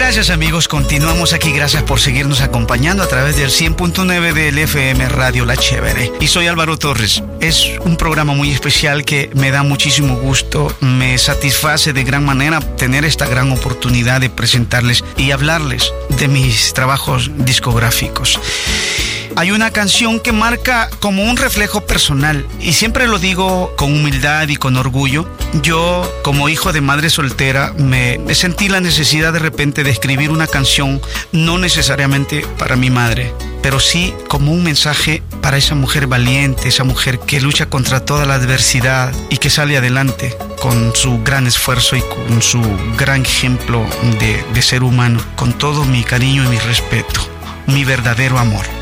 Gracias amigos, continuamos aquí, gracias por seguirnos acompañando a través del 100.9 del FM Radio La Chévere. Y soy Álvaro Torres. Es un programa muy especial que me da muchísimo gusto, me satisface de gran manera tener esta gran oportunidad de presentarles y hablarles de mis trabajos discográficos. Hay una canción que marca como un reflejo personal y siempre lo digo con humildad y con orgullo. Yo, como hijo de madre soltera, me sentí la necesidad de repente de escribir una canción, no necesariamente para mi madre, pero sí como un mensaje para esa mujer valiente, esa mujer que lucha contra toda la adversidad y que sale adelante con su gran esfuerzo y con su gran ejemplo de ser humano, con todo mi cariño y mi respeto, mi verdadero amor.